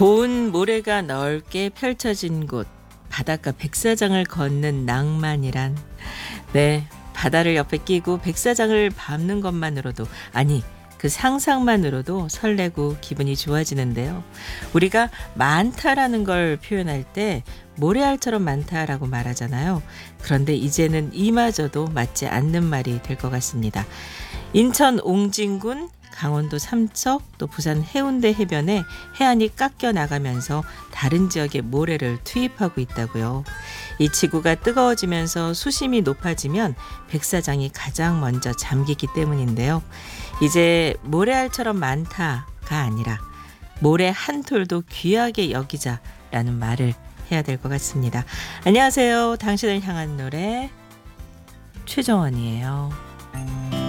고운 모래가 넓게 펼쳐진 곳, 바닷가 백사장을 걷는 낭만이란, 네, 바다를 옆에 끼고 백사장을 밟는 것만으로도, 아니 그 상상만으로도 설레고 기분이 좋아지는데요. 우리가 많다라는 걸 표현할 때 모래알처럼 많다라고 말하잖아요. 그런데 이제는 이마저도 맞지 않는 말이 될 것 같습니다. 인천 옹진군, 강원도 삼척, 또 부산 해운대 해변에 해안이 깎여 나가면서 다른 지역에 모래를 투입하고 있다고요. 이 지구가 뜨거워지면서 수심이 높아지면 백사장이 가장 먼저 잠기기 때문인데요. 이제 모래알처럼 많다가 아니라 모래 한 톨도 귀하게 여기자라는 말을 해야 될 것 같습니다. 안녕하세요. 당신을 향한 노래 최정원이에요.